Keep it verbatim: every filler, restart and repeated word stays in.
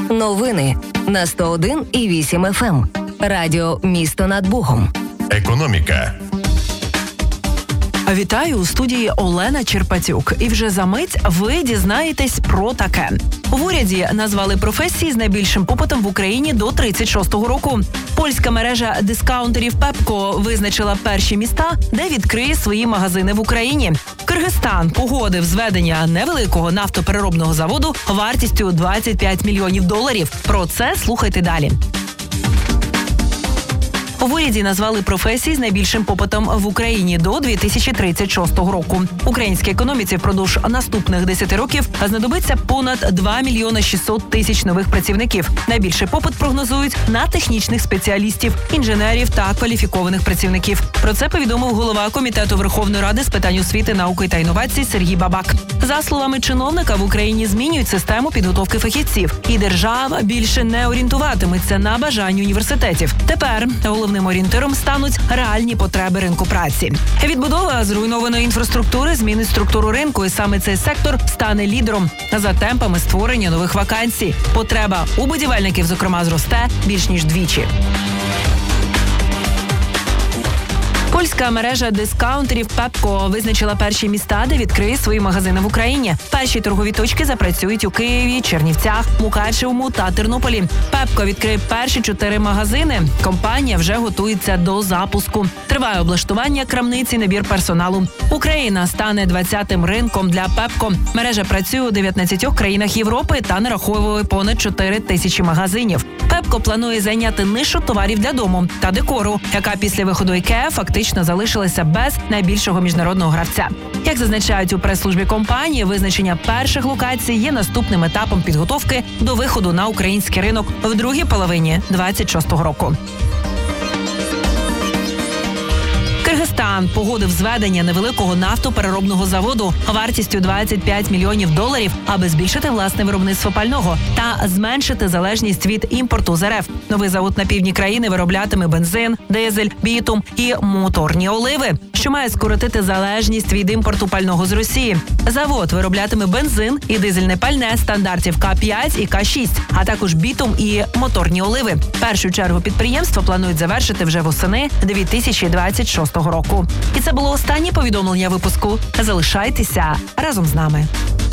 Новини на сто один і вісім еф ем. Радіо «Місто над Богом». Економіка. Вітаю, у студії Олена Черпатюк. І вже за мить ви дізнаєтесь про таке. В уряді назвали професії з найбільшим попитом в Україні до тридцять шостого року. Польська мережа дискаунтерів Пепко визначила перші міста, де відкриє свої магазини в Україні. Киргизстан погодив зведення невеликого нафтопереробного заводу вартістю двадцять п'ять мільйонів доларів. Про це слухайте далі. В уряді назвали професії з найбільшим попитом в Україні до дві тисячі тридцять шостого року. Українській економіці впродовж наступних десяти років знадобиться понад два мільйони шістсот тисяч нових працівників. Найбільший попит прогнозують на технічних спеціалістів, інженерів та кваліфікованих працівників. Про це повідомив голова Комітету Верховної Ради з питань освіти, науки та інновацій Сергій Бабак. За словами чиновника, в Україні змінюють систему підготовки фахівців. І держава більше не орієнтуватиметься на бажання університетів. Тепер головним орієнтиром стануть реальні потреби ринку праці. Відбудова зруйнованої інфраструктури змінить структуру ринку, і саме цей сектор стане лідером за темпами створення нових вакансій. Потреба у будівельників, зокрема, зросте більш ніж двічі. Польська мережа дискаунтерів Пепко визначила перші міста, де відкриє свої магазини в Україні. Перші торгові точки запрацюють у Києві, Чернівцях, Мукачевому та Тернополі. Пепко відкриє перші чотири магазини. Компанія вже готується до запуску. Триває облаштування крамниці, набір персоналу. Україна стане двадцятим ринком для Пепко. Мережа працює у дев'ятнадцятьох країнах Європи та нараховує понад чотири тисячі магазинів. Пепко планує зайняти нишу товарів для дому та декору, яка після виходу IKEA фактично залишилася без найбільшого міжнародного гравця. Як зазначають у прес-службі компанії, визначення перших локацій є наступним етапом підготовки до виходу на український ринок в другій половині двадцять шостого року. Киргизстан погодив зведення невеликого нафтопереробного заводу вартістю двадцять п'ять мільйонів доларів, аби збільшити власне виробництво пального та зменшити залежність від імпорту з РФ. Новий завод на півдні країни вироблятиме бензин, дизель, бітум і моторні оливи, що має скоротити залежність від імпорту пального з Росії. Завод вироблятиме бензин і дизельне пальне стандартів К п'ять і К шість, а також бітум і моторні оливи. Першу чергу підприємства планують завершити вже восени дві тисячі двадцять шостого року. І це було останнє повідомлення випуску. Залишайтеся разом з нами.